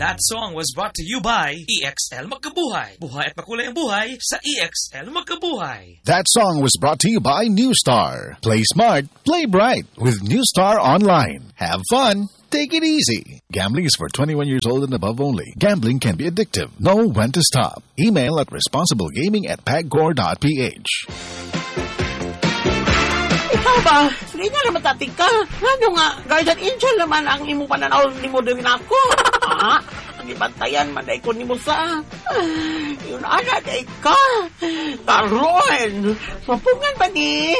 That song was brought to you by EXL Magkabuhay. Buhay at makulay ang buhay sa EXL Magkabuhay. That song was brought to you by New Star. Play smart, play bright with New Star Online. Have fun. Take it easy. Gambling is for 21 years old and above only. Gambling can be addictive. Know when to stop. Email at responsiblegaming@pagcor.ph. Ikaw ba? Hindi nga naman tatig ka. Ano nga, guardian angel naman ang imo pananaw ni mo din ako. Ang ibantayan man ay ko ni mo sa. Yun ana day ka. Karon, mapungan ba ni?